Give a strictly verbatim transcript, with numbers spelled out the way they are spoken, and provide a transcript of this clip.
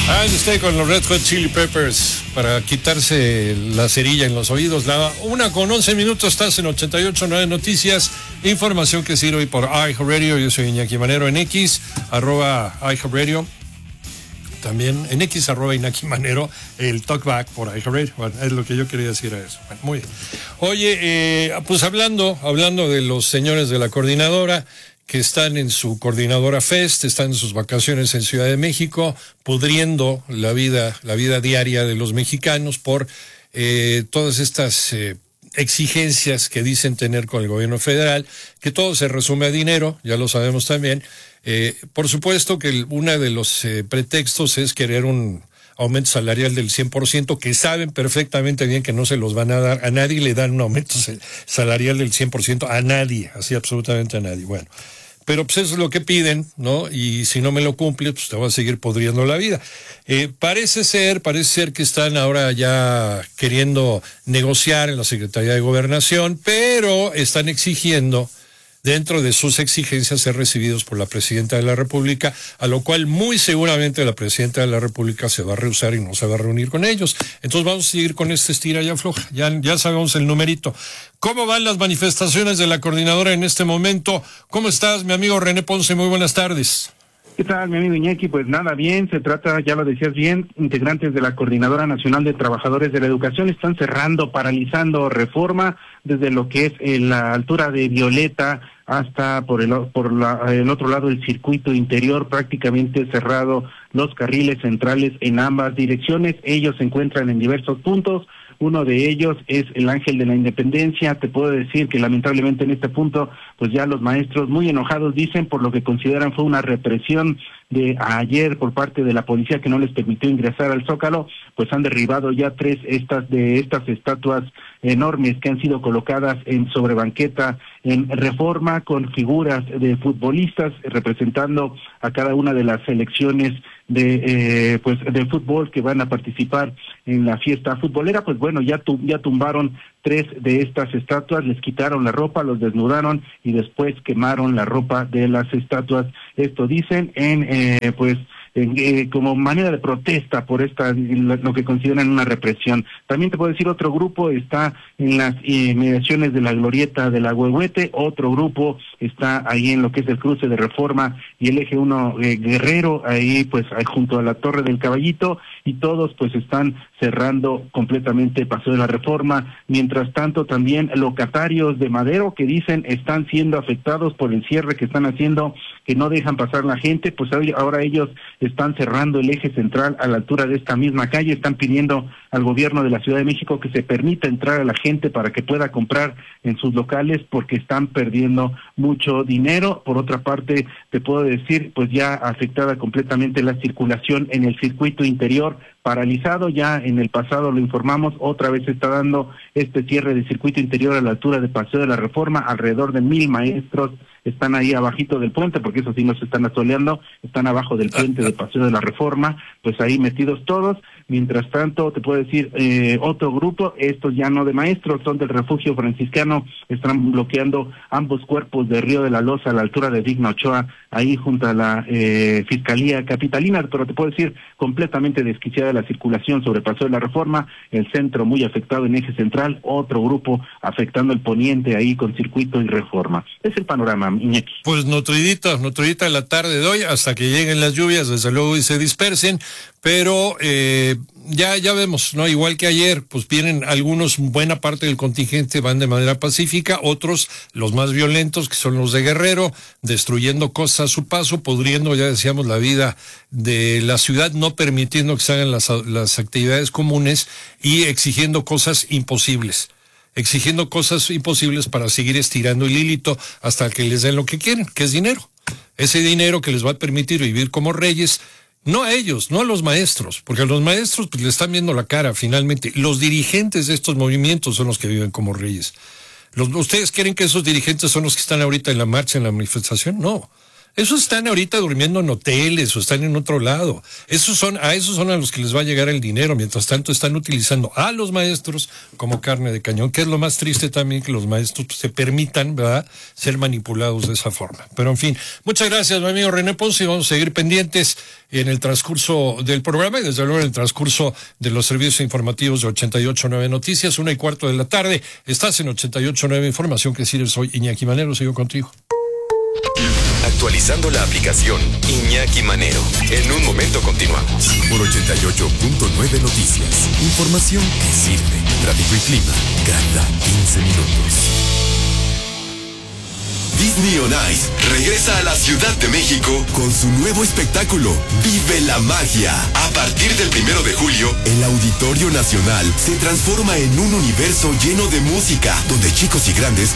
Ah, usted con los Red Hot Chili Peppers para quitarse la cerilla en los oídos. La una con once minutos, estás en ochenta y ocho punto nueve Noticias. Información que sirve por iHeartRadio. Yo soy Iñaki Manero en X, arroba iHeartRadio. También en X, arroba Iñaki Manero, el talkback por iHeartRadio. Bueno, es lo que yo quería decir a eso. Bueno, muy bien. Oye, eh, pues hablando, hablando de los señores de la coordinadora, que están en su Coordinadora Fest, están en sus vacaciones en Ciudad de México, pudriendo la vida, la vida diaria de los mexicanos por eh, todas estas eh, exigencias que dicen tener con el gobierno federal, que todo se resume a dinero, ya lo sabemos también. Eh, por supuesto que uno de los eh, pretextos es querer un aumento salarial del cien por ciento, que saben perfectamente bien que no se los van a dar, a nadie le dan un aumento salarial del cien por ciento, a nadie, así absolutamente a nadie. Bueno, pero pues eso es lo que piden, ¿no? Y si no me lo cumple, pues te va a seguir podriendo la vida. Eh, parece ser, parece ser que están ahora ya queriendo negociar en la Secretaría de Gobernación, pero están exigiendo, dentro de sus exigencias, ser recibidos por la Presidenta de la República, a lo cual muy seguramente la Presidenta de la República se va a rehusar y no se va a reunir con ellos. Entonces vamos a seguir con este estira y afloja. Ya, ya sabemos el numerito. ¿Cómo van las manifestaciones de la coordinadora en este momento? ¿Cómo estás, mi amigo René Ponce? Muy buenas tardes. ¿Qué tal, mi amigo Iñaki? Pues nada, bien, se trata, ya lo decías bien, integrantes de la Coordinadora Nacional de Trabajadores de la Educación están cerrando, paralizando Reforma, desde lo que es en la altura de Violeta hasta por el por la, el otro lado del circuito interior, prácticamente cerrado los carriles centrales en ambas direcciones. Ellos se encuentran en diversos puntos. Uno de ellos es el Ángel de la Independencia. Te puedo decir que lamentablemente en este punto, pues ya los maestros muy enojados dicen por lo que consideran fue una represión de ayer por parte de la policía que no les permitió ingresar al Zócalo, pues han derribado ya tres estas de estas estatuas enormes que han sido colocadas en sobre banqueta en Reforma, con figuras de futbolistas representando a cada una de las selecciones de eh, pues de fútbol que van a participar en la fiesta futbolera. Pues bueno, ya tu, ya tumbaron tres de estas estatuas, les quitaron la ropa, los desnudaron y después quemaron la ropa de las estatuas. Esto dicen en eh, pues en, eh, como manera de protesta por esta lo que consideran una represión. También te puedo decir, otro grupo está en las inmediaciones de la glorieta de la Huehuete, otro grupo está ahí en lo que es el cruce de Reforma y el eje uno eh, Guerrero, ahí pues ahí junto a la Torre del Caballito, y todos pues están cerrando completamente Paseo de la Reforma. Mientras tanto, también locatarios de Madero que dicen están siendo afectados por el cierre que están haciendo, que no dejan pasar la gente, pues ahora ellos están cerrando el eje central a la altura de esta misma calle, están pidiendo al gobierno de la Ciudad de México que se permita entrar a la gente para que pueda comprar en sus locales, porque están perdiendo mucho dinero. Por otra parte, te puedo decir, pues ya afectada completamente la circulación en el circuito interior, paralizado. Ya en el pasado lo informamos, otra vez se está dando este cierre de circuito interior a la altura de Paseo de la Reforma. Alrededor de mil maestros están ahí abajito del puente, porque eso sí no se están asoleando, están abajo del puente de Paseo de la Reforma, pues ahí metidos todos. Mientras tanto, te puedo decir, eh, otro grupo, estos ya no de maestros, son del Refugio Franciscano, están bloqueando ambos cuerpos de Río de la Loza a la altura de Digna Ochoa, ahí junto a la eh, Fiscalía Capitalina. Pero te puedo decir, completamente desquiciada la circulación sobre Paseo de la Reforma, el centro muy afectado en eje central, otro grupo afectando el poniente ahí con circuito y Reforma. Es el panorama, Iñaki. Pues nutridita, nutridita la tarde de hoy, hasta que lleguen las lluvias, desde luego, y se dispersen, pero eh, ya ya vemos, ¿no? Igual que ayer, pues vienen algunos, buena parte del contingente van de manera pacífica, otros, los más violentos, que son los de Guerrero, destruyendo cosas a su paso, pudriendo, ya decíamos, la vida de la ciudad, no permitiendo que se hagan las, las actividades comunes y exigiendo cosas imposibles. exigiendo cosas imposibles para seguir estirando el hilito hasta que les den lo que quieren, que es dinero. Ese dinero que les va a permitir vivir como reyes, no a ellos, no a los maestros, porque a los maestros pues, le están viendo la cara finalmente. Los dirigentes de estos movimientos son los que viven como reyes. Los, ¿Ustedes creen que esos dirigentes son los que están ahorita en la marcha, en la manifestación? No. Esos están ahorita durmiendo en hoteles o están en otro lado. Esos son, a esos son a los que les va a llegar el dinero. Mientras tanto están utilizando a los maestros como carne de cañón, que es lo más triste también, que los maestros se permitan, ¿verdad?, ser manipulados de esa forma. Pero en fin, muchas gracias, mi amigo René Ponce, y vamos a seguir pendientes en el transcurso del programa y desde luego en el transcurso de los servicios informativos de ochenta y ocho punto nueve Noticias, una y cuarto de la tarde. Estás en ochenta y ocho punto nueve Información, que sirve. Soy Iñaki Manero, sigo contigo. Actualizando la aplicación Iñaki Manero. En un momento continuamos. Por ochenta y ocho punto nueve Noticias. Información que sirve. Tráfico y clima cada quince minutos. Disney on Ice regresa a la Ciudad de México con su nuevo espectáculo, Vive la Magia. A partir del primero de julio, el Auditorio Nacional se transforma en un universo lleno de música, donde chicos y grandes